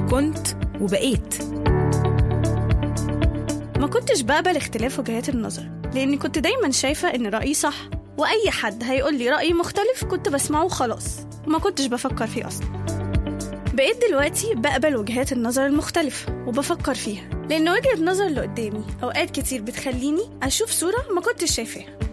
كنت وبقيت. ما كنتش بقبل اختلاف وجهات النظر، لأني كنت دايما شايفة إن رأيي صح، وأي حد هيقول لي رأي مختلف كنت بسمعه خلاص وما كنتش بفكر فيه أصلا. بقيت دلوقتي بقبل وجهات النظر المختلفة وبفكر فيها، لأن وجهة النظر اللي قدامي أوقات كتير بتخليني أشوف صورة ما كنتش شايفاها.